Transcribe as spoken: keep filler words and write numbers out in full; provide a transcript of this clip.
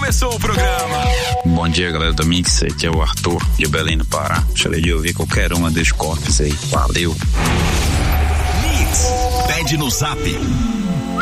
Começou o programa. Bom dia, galera do Mix. Aqui é o Arthur de Belém do Pará. Gostaria de ouvir qualquer uma dos corpos aí. Valeu. Mix. Pede no Zap